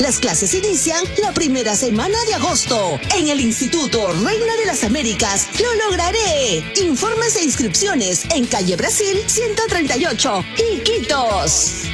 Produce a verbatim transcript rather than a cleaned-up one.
Las clases inician la primera semana de agosto. En el Instituto Reina de las Américas, ¡lo lograré! Informes e inscripciones en calle Brasil ciento treinta y ocho, Iquitos.